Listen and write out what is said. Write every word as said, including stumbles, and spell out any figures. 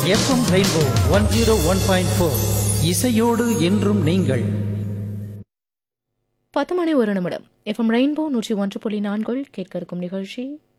FM rainbow one zero one point four இசையோடு என்றும் நீங்கள். பத்து மணி ஒரு நிமிடம். எஃப்எம் ரெயின்போ நூற்றி ஒன்று புள்ளி நான்கில் கேட்க இருக்கும் நிகழ்ச்சி